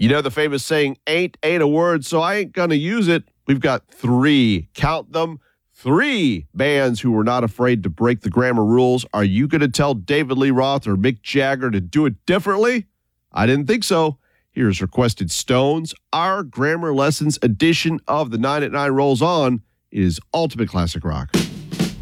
You know the famous saying, ain't a word, so I ain't going to use it. We've got 3, count them, 3 bands who were not afraid to break the grammar rules. Are you going to tell David Lee Roth or Mick Jagger to do it differently? I didn't think so. Here's Requested Stones. Our Grammar Lessons edition of the 9 at 9 rolls on. It is Ultimate Classic Rock.